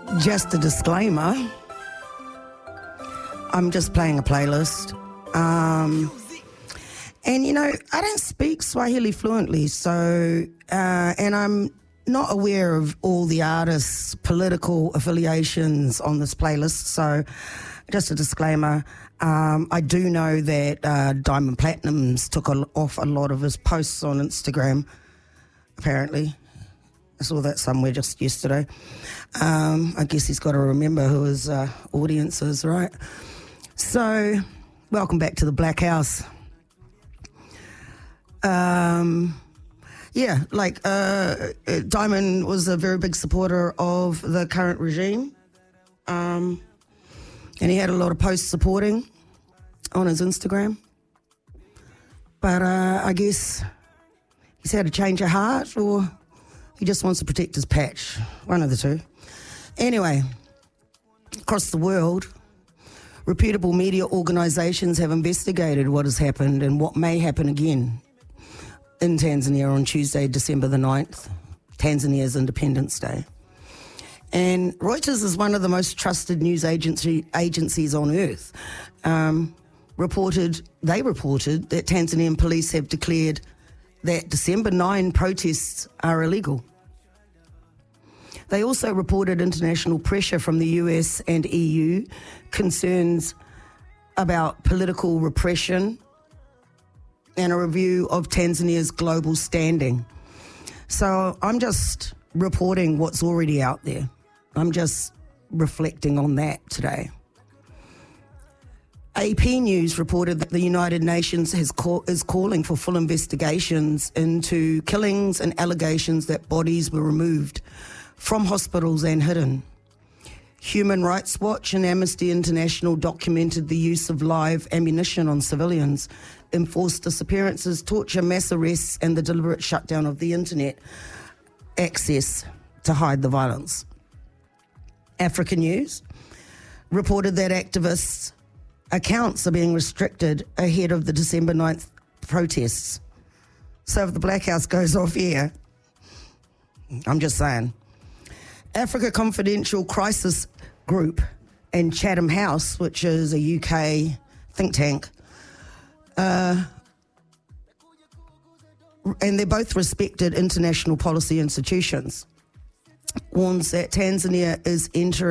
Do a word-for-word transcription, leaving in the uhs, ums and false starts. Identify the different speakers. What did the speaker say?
Speaker 1: Just a disclaimer, I'm just playing a playlist. Um, and, you know, I don't speak Swahili fluently, so, uh, and I'm not aware of all the artists' political affiliations on this playlist, so just a disclaimer. Um, I do know that uh, Diamond Platnumz took a, off a lot of his posts on Instagram, apparently. I saw that somewhere just yesterday. Um, I guess he's got to remember who his uh, audience is, right? So, welcome back to the Black House. Um, yeah, like, uh, Diamond was a very big supporter of the current regime. Um, and he had a lot of posts supporting on his Instagram. But uh, I guess he's had a change of heart, or he just wants to protect his patch. One of the two. Anyway, across the world, reputable media organisations have investigated what has happened and what may happen again in Tanzania on Tuesday, December the ninth, Tanzania's Independence Day. And Reuters is one of the most trusted news agency, agencies on earth. Um, reported, they reported that Tanzanian police have declared that December ninth protests are illegal. They also reported international pressure from the U S and E U, concerns about political repression, and a review of Tanzania's global standing. So I'm just reporting what's already out there. I'm just reflecting on that today. A P News reported that the United Nations has call, is calling for full investigations into killings and allegations that bodies were removed from hospitals and hidden. Human Rights Watch and Amnesty International documented the use of live ammunition on civilians, enforced disappearances, torture, mass arrests, and the deliberate shutdown of the internet access to hide the violence. Africa News reported that activists' accounts are being restricted ahead of the December ninth protests. So if the Black House goes off here, I'm just saying. Africa Confidential Crisis Group and Chatham House, which is a U K think tank, uh, and they're both respected international policy institutions, warns that Tanzania is entering